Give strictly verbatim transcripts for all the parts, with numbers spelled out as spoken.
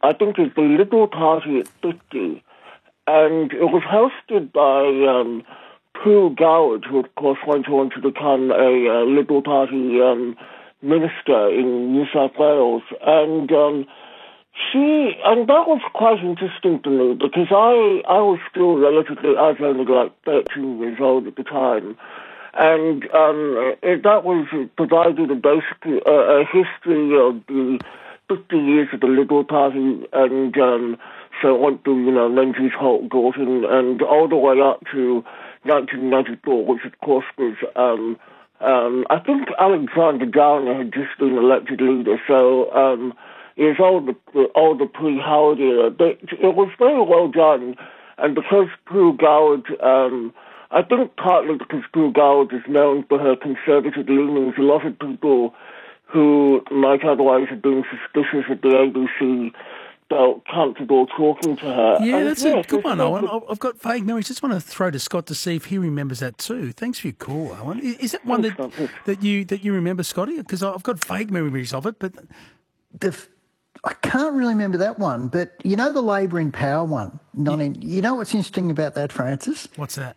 I think it's the Little Party at fifty, and it was hosted by um, Prue Goward, who of course went on to become a uh, Liberal Party um, minister in New South Wales, and um, she, and that was quite interesting to me because I, I was still relatively, I was only like thirteen years old at the time, and um, it, that was provided a basically uh, a history of the fifty years of the Liberal Party, and um, so it went through, you know, Menzies, Holt, Gorton, and all the way up to nineteen ninety-four, which of course was, um, um, I think Alexander Downer had just been elected leader, so um, it was all the, all the pre-Howard era. But it was very well done, and because Prue Goward, um, I think partly because Prue Goward is known for her conservative leanings, a lot of people who might otherwise have been suspicious of the A B C felt comfortable talking to her. Yeah, and that's yes, a good one, it's Owen. not- I've got vague memories. Just want to throw to Scott to see if he remembers that too. Thanks for your call, Owen. I- Is it one that, Thanks, Scott. that you that you remember, Scotty? Because I've got vague memories of it, but The f- I can't really remember that one, but you know the Labour in Power one? nineteen, you know what's interesting about that, Francis? what's that?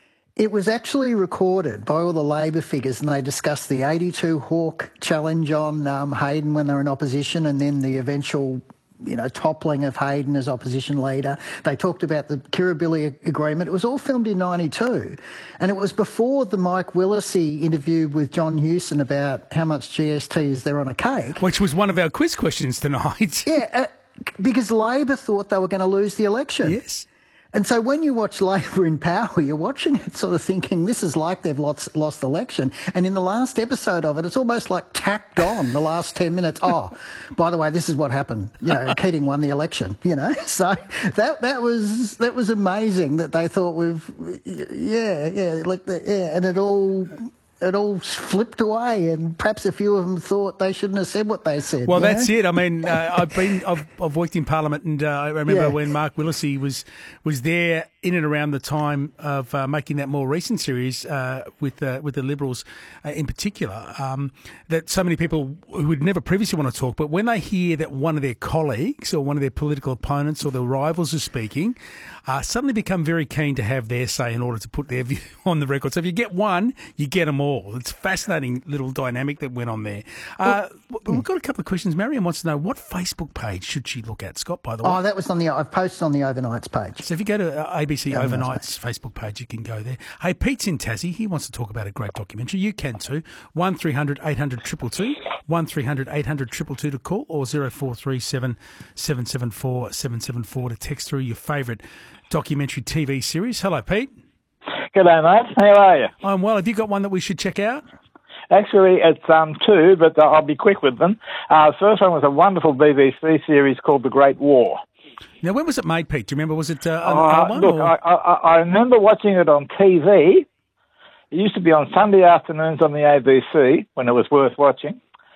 It was actually recorded by all the Labor figures, and they discussed the eighty-two Hawke challenge on um, Hayden when they were in opposition, and then the eventual, you know, toppling of Hayden as opposition leader. They talked about the Kirribilli agreement. It was all filmed in ninety-two, and it was before the Mike Willesee interview with John Hewson about how much G S T is there on a cake. Which was one of our quiz questions tonight. Yeah, uh, because Labor thought they were going to lose the election. Yes. And so when you watch Labor in Power, you're watching it sort of thinking this is like they've lost, lost the election. And in the last episode of it, it's almost like tacked on the last ten minutes. Oh, by the way, this is what happened. You know, Keating won the election, you know. So that that was that was amazing that they thought we've, yeah, yeah, like the, yeah, and it all... it all flipped away, and perhaps a few of them thought they shouldn't have said what they said. Well, you know? that's it. I mean, uh, I've been, I've, I've worked in Parliament, and uh, I remember Yeah. when Mark Willesee was was there in and around the time of uh, making that more recent series uh, with uh, with the Liberals, uh, in particular. Um, that so many people who would never previously want to talk, but when they hear that one of their colleagues or one of their political opponents or their rivals is speaking, uh, suddenly become very keen to have their say in order to put their view on the record. So if you get one, you get them all. It's a fascinating little dynamic that went on there. Uh, but we've got a couple of questions. Marion wants to know, what Facebook page should she look at, Scott, by the way? Oh, that was on the, I've posted on the Overnights page. So if you go to uh, A B C Yeah, Overnight's Facebook page, you can go there. Hey, Pete's in Tassie. He wants to talk about a great documentary. You can too. one three hundred eight hundred two two two, one three hundred eight hundred two two two to call, or zero four three seven seven seven four seven seven four to text through your favourite documentary T V series. Hello, Pete. G'day, mate. How are you? I'm well. Have you got one that we should check out? Actually, it's um two, but uh, I'll be quick with them. Uh, the first one was a wonderful B B C series called The Great War. Now, when was it made, Pete? Do you remember? Was it uh, an Uh, old one? look, or- I, I, I remember watching it on T V. It used to be on Sunday afternoons on the A B C when it was worth watching.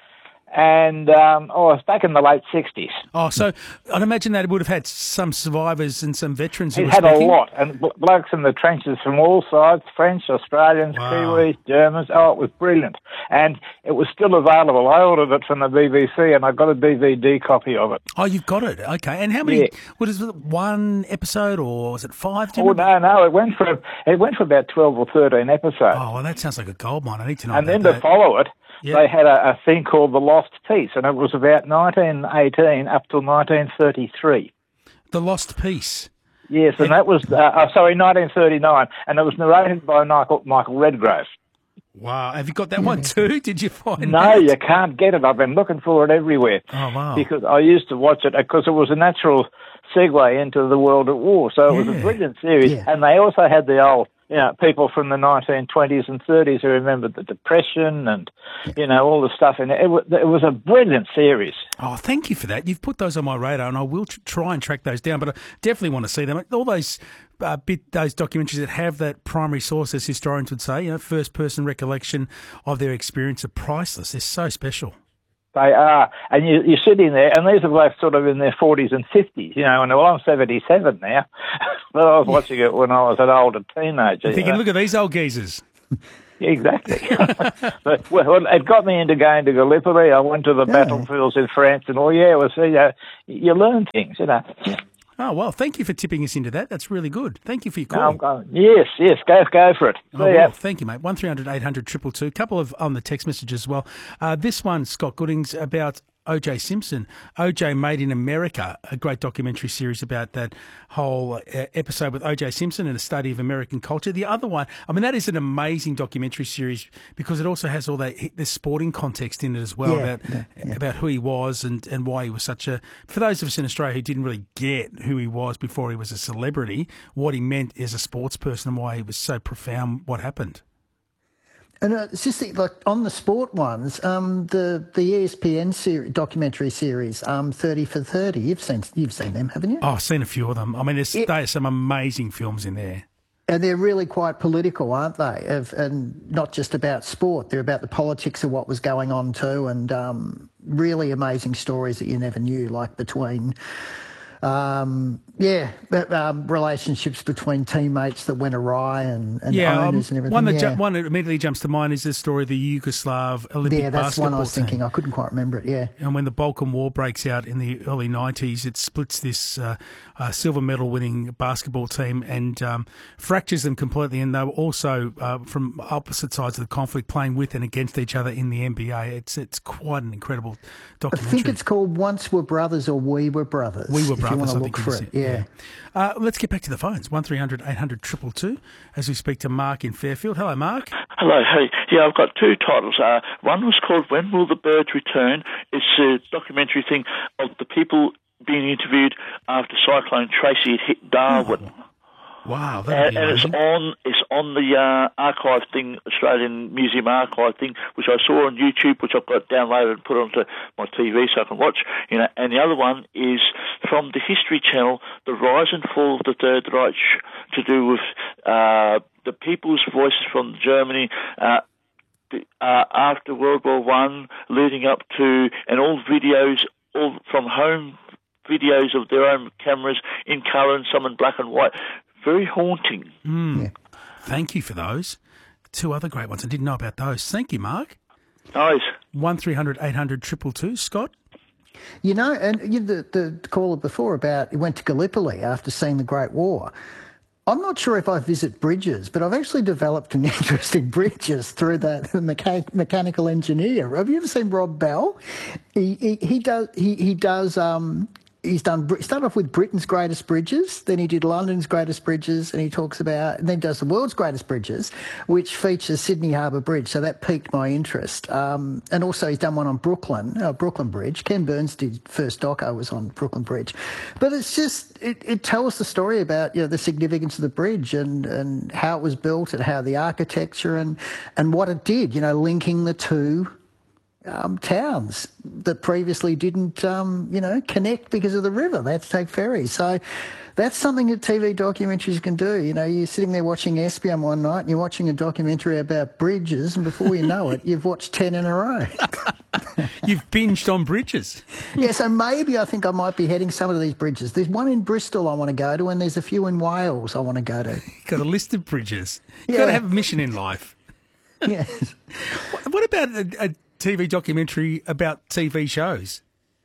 And, um, oh, it's back in the late sixties. Oh, so I'd imagine that it would have had some survivors and some veterans who It were had speaking. a lot, and bl- blokes in the trenches from all sides, French, Australians, Wow. Kiwis, Germans. Oh, it was brilliant. And it was still available. I ordered it from the B B C, and I got a D V D copy of it. Oh, you've got it. Okay. And how many? Yeah. What is it? One episode, or was it five? Do you Oh, remember? no, no, it went for it went for about twelve or thirteen episodes. Oh, well, that sounds like a gold mine. I need to know and about then that. to follow it, Yeah. they had a, a thing called The Lost Peace, and it was about nineteen eighteen up till nineteen thirty-three. The Lost Peace. Yes, and Yeah. that was, uh, uh, sorry, nineteen thirty-nine, and it was narrated by Michael, Michael Redgrave. Wow. Have you got that one too? Did you find No, that? you can't get it. I've been looking for it everywhere. Oh, wow. Because I used to watch it because it was a natural segue into the world at war. So it was Yeah. a brilliant series. Yeah. And they also had the old, you know, people from the nineteen twenties and thirties who remembered the Depression and, you know, all the stuff in it. It was, it was a brilliant series. Oh, thank you for that. You've put those on my radar, and I will tr- try and track those down. But I definitely want to see them. All those uh, bit those documentaries that have that primary source, as historians would say, you know, first person recollection of their experience, are priceless. They're so special. They are. And you, you're sitting there, and these are blokes sort of in their forties and fifties, you know, and well, I'm seventy-seven now, but I was watching it when I was an older teenager. You're you thinking, know. look at these old geezers. Yeah, exactly. But, well, it got me into going to Gallipoli. I went to the Yeah. battlefields in France and all. Yeah, it was, you know, you learn things, you know. Oh, well, thank you for tipping us into that. That's really good. Thank you for your call. No, I'm- yes, yes, go go for it. Oh, See well, ya. thank you, mate. One three hundred eight hundred two two two. Couple of on the text message as well. Uh, this one, Scott Goodings, about O J Simpson. O J Made in America, a great documentary series about that whole uh, episode with O J Simpson and a study of American culture. The other one, I mean, that is an amazing documentary series because it also has all that the sporting context in it as well, Yeah, about yeah, yeah. about who he was and, and why he was such a. For those of us in Australia who didn't really get who he was before he was a celebrity, what he meant as a sports person and why he was so profound, what happened. And uh, it's just like on the sport ones, um, the the E S P N series, documentary series, um, thirty for thirty. You've seen you've seen them, haven't you? Oh, I've seen a few of them. I mean, there's, It- there are some amazing films in there. And they're really quite political, aren't they? Of, and not just about sport. They're about the politics of what was going on too, and um, really amazing stories that you never knew, like between. Um, yeah, but, um, relationships between teammates that went awry and, and Yeah, um, owners and everything. one that yeah. ju- one that immediately jumps to mind is the story of the Yugoslav Olympic yeah, that's basketball one I was team. thinking. I couldn't quite remember it. Yeah. And when the Balkan War breaks out in the early nineties, it splits this uh, uh, silver medal winning basketball team and um, fractures them completely. And they were also uh, from opposite sides of the conflict, playing with and against each other in the N B A. It's it's quite an incredible I documentary. think it's called Once Were Brothers or We Were Brothers. We Were if Brothers, you want I to think look it for is. it. Yeah. Uh, let's get back to the phones. one three hundred eight hundred two two two as we speak to Mark in Fairfield. Hello, Mark. Hello, hey. Yeah, I've got two titles. Uh, one was called When Will the Birds Return? It's a documentary thing of the people being interviewed after Cyclone Tracy had hit Darwin. Wow, that'd And, be and it's amazing. on it's on the uh, archive thing, Australian Museum archive thing, which I saw on YouTube, which I've got downloaded and put onto my T V so I can watch. You know, and the other one is from the History Channel, the rise and fall of the Third Reich, to do with uh, the people's voices from Germany. Uh, the- uh, after World War One, leading up to, and all videos, all from home videos of their own cameras in colour and some in black and white. Very haunting. Mm. Thank you for those. Two other great ones. I didn't know about those. Thank you, Mark. Nice. one three hundred eight hundred two two two. Scott? You know, and you, the, the caller before about he went to Gallipoli after seeing the Great War. I'm not sure if I visit bridges, but I've actually developed an interest in bridges through the, the mecha- mechanical engineer. Have you ever seen Rob Bell? He he, he does he he does. Um, He's done. He started off with Britain's greatest bridges, then he did London's greatest bridges, and he talks about, and then does the world's greatest bridges, which features Sydney Harbour Bridge. So that piqued my interest. Um, and also he's done one on Brooklyn, uh, Brooklyn Bridge. Ken Burns did first doco was on Brooklyn Bridge, but it's just it, it tells the story about you know the significance of the bridge and and how it was built and how the architecture and and what it did. You know, linking the two. Um, towns that previously didn't, um, you know, connect because of the river. They had to take ferries. So that's something that T V documentaries can do. You know, you're sitting there watching Espion one night and you're watching a documentary about bridges and before you know it, you've watched ten in a row. You've binged on bridges. Yeah, so maybe I think I might be heading some of these bridges. There's one in Bristol I want to go to and there's a few in Wales I want to go to. Got a list of bridges. You've Yeah. got to have a mission in life. Yes. What what about a, a T V documentary about T V shows?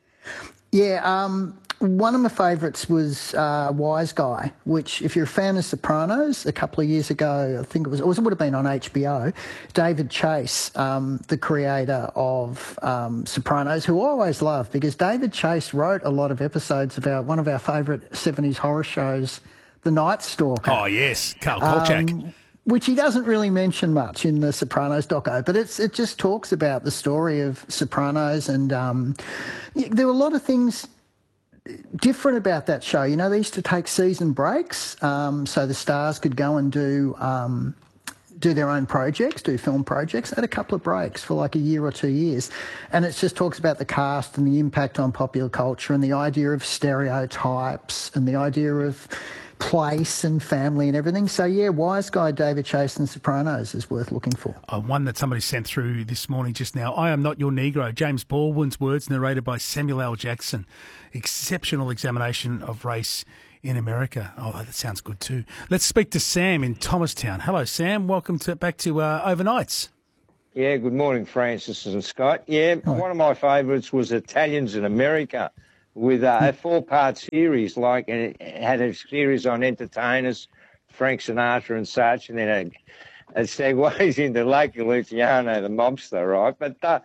Yeah, um, one of my favourites was uh, Wise Guy, which, if you're a fan of Sopranos, a couple of years ago, I think it was, it would have been on H B O, David Chase, um, the creator of um, Sopranos, who I always loved, because David Chase wrote a lot of episodes about one of our favourite seventies horror shows, The Night Stalker. Oh, yes, Carl Kolchak. Um, which he doesn't really mention much in the Sopranos doco, but it's it just talks about the story of Sopranos, and um, yeah, there were a lot of things different about that show. You know, they used to take season breaks, um, so the stars could go and do um, do their own projects, do film projects. They had a couple of breaks for like a year or two years, and it just talks about the cast and the impact on popular culture and the idea of stereotypes and the idea of place and family and everything. So, yeah, Wise Guy, David Chase and Sopranos is worth looking for. Uh, one that somebody sent through this morning just now. I Am Not Your Negro. James Baldwin's words narrated by Samuel L. Jackson. Exceptional examination of race in America. Oh, that sounds good too. Let's speak to Sam in Thomastown. Hello, Sam. Welcome to back to uh, Overnights. Yeah, good morning, Francis and Scott. Yeah, one of my favourites was Italians in America, with uh, a four-part series, like, and it had a series on entertainers, Frank Sinatra and such, and then a, a segues into Lucky Luciano, the mobster, right? But uh,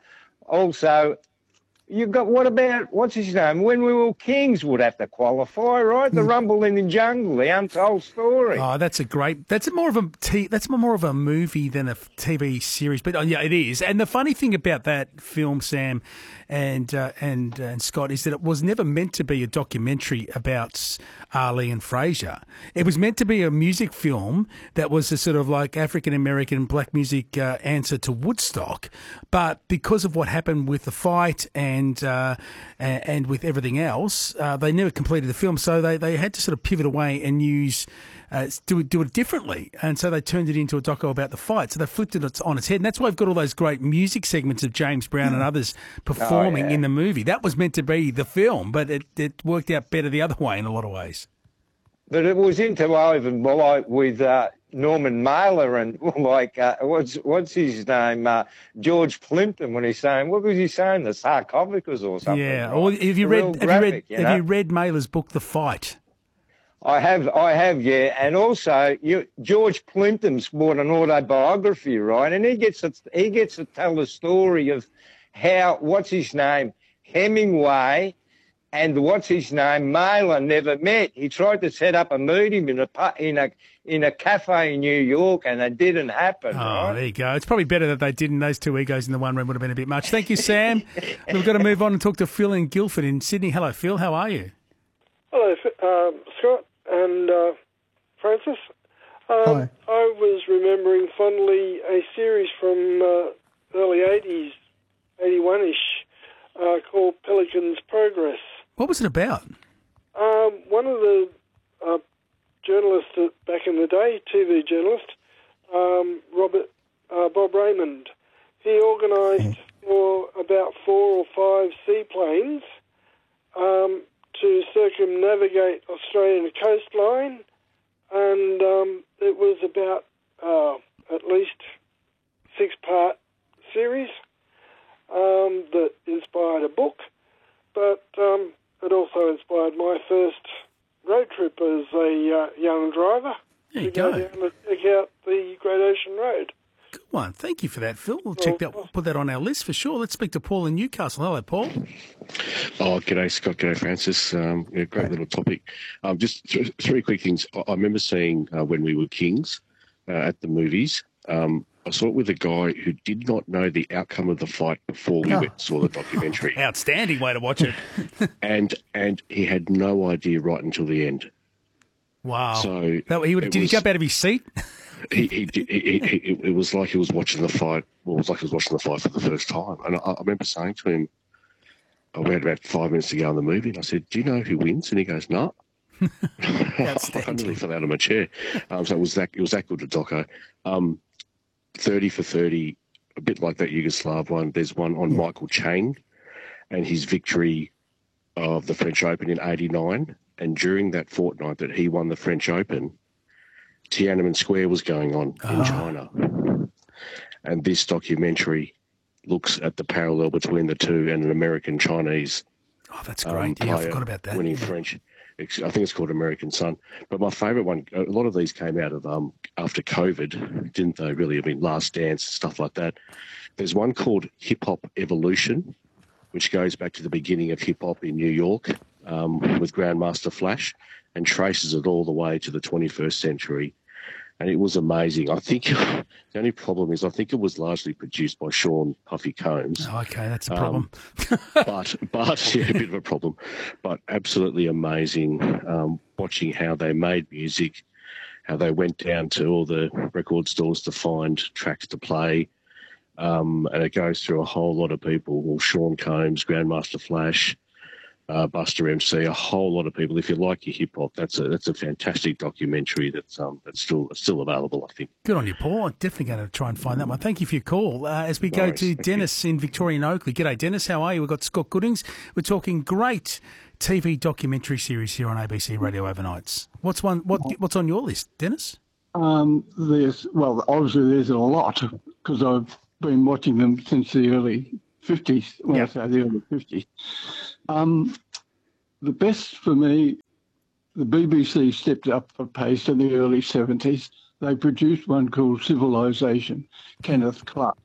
also, you got, what about, what's his name? When We Were Kings would have to qualify, right? The Rumble in the Jungle, the untold story. Oh, that's a great, that's more of a, t- that's more of a movie than a T V series, but oh, yeah, it is. And the funny thing about that film, Sam, and uh, and and Scott, is that it was never meant to be a documentary about Ali and Fraser. It was meant to be a music film that was a sort of like African American black music uh, answer to Woodstock, but because of what happened with the fight and uh, and, and with everything else, uh, they never completed the film, so they, they had to sort of pivot away and use. Uh, do it do it differently, and so they turned it into a doco about the fight. So they flipped it on its head, and that's why we've got all those great music segments of James Brown and others performing Oh, yeah. in the movie. That was meant to be the film, but it, it worked out better the other way in a lot of ways. But it was interwoven like with uh, Norman Mailer and like uh, what's what's his name, uh, George Plimpton, when he's saying, what was he saying, the sarcophagus or something? Yeah. right? Or have you Real read? graphic, have you read? you Have know? you read Mailer's book, The Fight? I have, I have, yeah, and also you, George Plimpton's bought an autobiography, right? And he gets to, he gets to tell the story of how what's his name, Hemingway, and what's his name, Mailer never met. He tried to set up a meeting in a pu- in a in a cafe in New York, and it didn't happen. Oh, right? there you go. It's probably better that they didn't. Those two egos in the one room would have been a bit much. Thank you, Sam. We've got to move on and talk to Phil in Guildford in Sydney. Hello, Phil. How are you? Hello, um, Scott and uh, Francis. Um, Hi. I was remembering fondly a series from uh, early eighties, eighty-one-ish, uh, called Pelican's Progress. What was it about? Um, one of the uh, journalists that, back in the day, T V journalist, um, Robert uh, Bob Raymond, he organised for about four or five seaplanes um, to circumnavigate Australian coastline, and um, it was about uh, at least six-part series um, that inspired a book, but um, it also inspired my first road trip as a uh, young driver. There you to go go. down and check out the Great Ocean Road. Good one. Thank you for that, Phil. We'll check that. We'll put that on our list for sure. Let's speak to Paul in Newcastle. Hello, Paul. Oh, g'day, Scott. G'day, Francis. Um, yeah, great little topic. Um, just th- three quick things. I, I remember seeing uh, When We Were Kings uh, at the movies. Um, I saw it with a guy who did not know the outcome of the fight before we Oh. went, saw the documentary, Outstanding way to watch it. and and he had no idea right until the end. Wow. So That, he would, it did was- he jump out of his seat? He, he, he, he, he, it was like he was watching the fight. Well, it was like he was watching the fight for the first time. And I, I remember saying to him, oh, we had about five minutes to go in the movie, and I said, "Do you know who wins?" And he goes, "No." I nearly fell out of my chair. Um, so it was that it was that good a doco. Um, thirty for thirty, a bit like that Yugoslav one. There's one on Michael Chang and his victory of the French Open in eighty-nine. And during that fortnight that he won the French Open, Tiananmen Square was going on in China. And this documentary looks at the parallel between the two and an American-Chinese Oh, that's um, great. yeah, I player forgot about that. winning Yeah. French. It's- I think it's called American Son. But my favourite one, a lot of these came out of um, after COVID, didn't they? Really, I mean, Last Dance, stuff like that. There's one called Hip Hop Evolution, which goes back to the beginning of hip hop in New York um, with Grandmaster Flash, and traces it all the way to the twenty-first century. And it was amazing. I think the only problem is I think it was largely produced by Sean Puffy Combs. Oh, okay, that's a Um, problem. but but yeah, a bit of a problem. But absolutely amazing um, watching how they made music, how they went down to all the record stores to find tracks to play, um, and it goes through a whole lot of people. Well, Sean Combs, Grandmaster Flash, uh, Buster M C, a whole lot of people. If you like your hip hop, that's a that's a fantastic documentary that's um that's still still available, I think. Good on you, Paul. I'm definitely going to try and find that one. Thank you for your call. Uh, as we go Nice, to thank Dennis in Victoria and Oakley. G'day, Dennis. How are you? We've got Scott Goodings. We're talking great T V documentary series here on A B C Radio Overnights. What's one? What what's on your list, Dennis? Um, there's well, obviously there's a lot because I've been watching them since the early fifties. When Yep. I say the early fifties, um, the best for me, the B B C stepped up a pace in the early seventies. They produced one called Civilization, Kenneth Clark.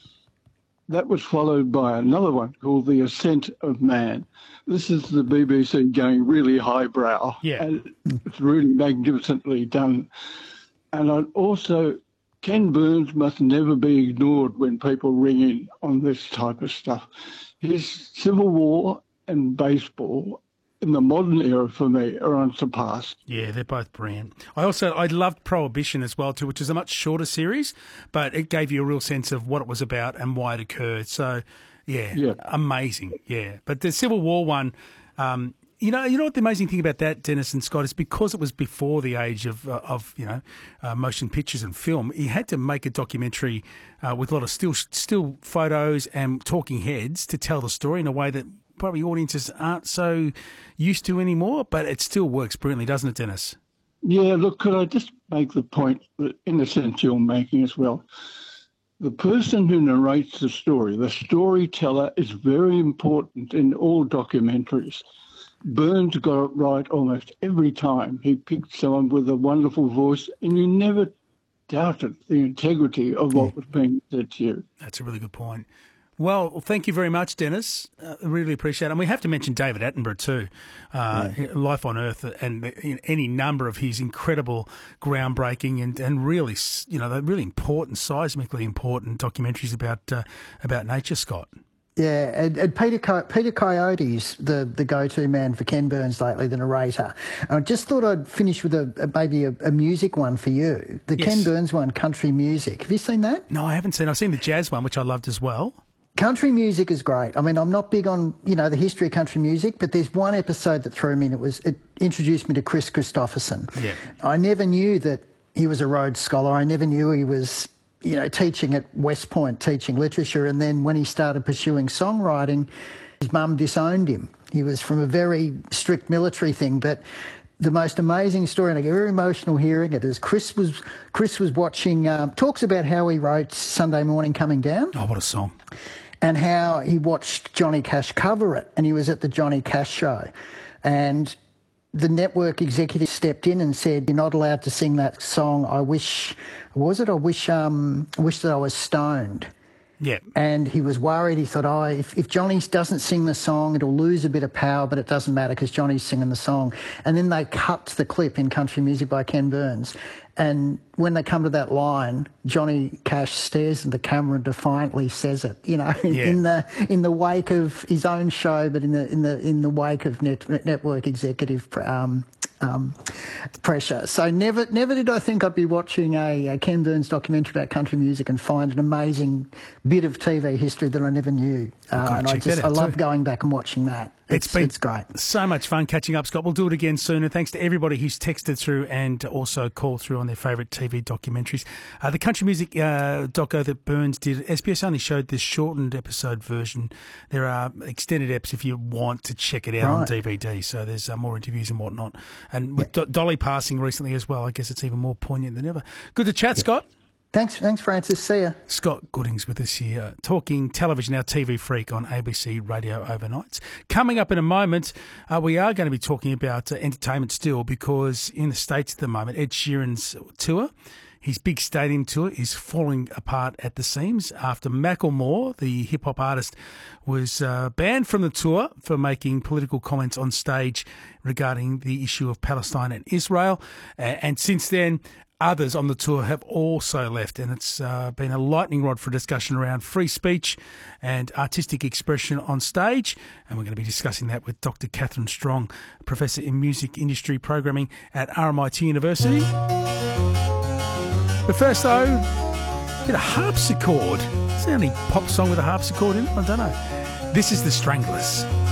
That was followed by another one called The Ascent of Man. This is the B B C going really highbrow. Yeah. And it's really magnificently done. And I'd also, Ken Burns must never be ignored when people ring in on this type of stuff. His Civil War and baseball in the modern era for me are unsurpassed. Yeah, they're both brilliant. I also I loved Prohibition as well too, which is a much shorter series, but it gave you a real sense of what it was about and why it occurred. So, yeah, Yeah. amazing. Yeah, but the Civil War one, um, you know, you know what the amazing thing about that, Dennis and Scott, is because it was before the age of uh, of you know uh, motion pictures and film. He had to make a documentary uh, with a lot of still still photos and talking heads to tell the story in a way that probably audiences aren't so used to anymore, but it still works brilliantly, doesn't it, Dennis? Yeah, look, could I just make the point that in a sense you're making as well? The person who narrates the story, the storyteller, is very important in all documentaries. Burns got it right almost every time. He picked someone with a wonderful voice, and you never doubted the integrity of what was being said to you. That's a really good point. Well, thank you very much, Dennis. Uh, I really appreciate it. And we have to mention David Attenborough too, uh, Life on Earth, and any number of his incredible, groundbreaking and, and really, you know, really important, seismically important documentaries about uh, about nature, Scott. Yeah, and, and Peter Co- Peter Coyote's the, the go-to man for Ken Burns lately, the narrator. And I just thought I'd finish with a, a maybe a, a music one for you. The Yes. Ken Burns one, Country Music. Have you seen that? No, I haven't seen. I've seen the jazz one, which I loved as well. Country music is great. I mean, I'm not big on, you know, the history of country music, but there's one episode that threw me, and it was it introduced me to Chris Christopherson. Yeah. I never knew that he was a Rhodes Scholar. I never knew he was, you know, teaching at West Point, teaching literature. And then when he started pursuing songwriting, his mum disowned him. He was from a very strict military thing, but the most amazing story, and I get very emotional hearing it, is Chris was Chris was watching, um, talks about how he wrote Sunday Morning Coming Down. Oh, what a song. And how he watched Johnny Cash cover it, and he was at the Johnny Cash show. And the network executive stepped in and said, "You're not allowed to sing that song. I wish, was it? I wish, um, I wish that I was stoned." Yeah. And he was worried. He thought, oh, if, if Johnny doesn't sing the song, it'll lose a bit of power, but it doesn't matter because Johnny's singing the song. And then they cut the clip in Country Music by Ken Burns. And when they come to that line, Johnny Cash stares at the camera and defiantly says it, you know, in, Yeah. in the in the wake of his own show, but in the in the in the wake of net, network executive um, um, pressure. So never never did I think I'd be watching a, a Ken Burns documentary about country music and find an amazing bit of T V history that I never knew. Uh, and I check just that I out love too. going back and watching that. It's, It's been it's great. so much fun catching up, Scott. We'll do it again soon. And thanks to everybody who's texted through and also called through on their favourite T V documentaries. Uh, the country music uh, doco that Burns did, S B S only showed this shortened episode version. There are extended eps if you want to check it out on Right. D V D. So there's uh, more interviews and whatnot. And with Do- Dolly passing recently as well, I guess it's even more poignant than ever. Good to chat, Scott. Thanks, thanks, Francis. See ya. Scott Goodings with us here, talking television, our T V freak on A B C Radio Overnights. Coming up in a moment, uh, we are going to be talking about uh, entertainment still, because in the States at the moment, Ed Sheeran's tour, his big stadium tour, is falling apart at the seams after Macklemore, the hip-hop artist, was uh, banned from the tour for making political comments on stage regarding the issue of Palestine and Israel. Uh, and since then, others on the tour have also left, and it's uh, been a lightning rod for discussion around free speech and artistic expression on stage. And we're going to be discussing that with Doctor Catherine Strong, Professor in Music Industry Programming at R M I T University. But first, though, a bit of harpsichord. Is there any pop song with a harpsichord in it? I don't know. This is The Stranglers.